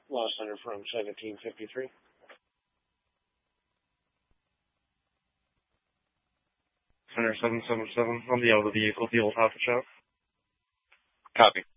Lost Center from 1753. Center 777 on the out of the vehicle, the old Hopper shop. Copy.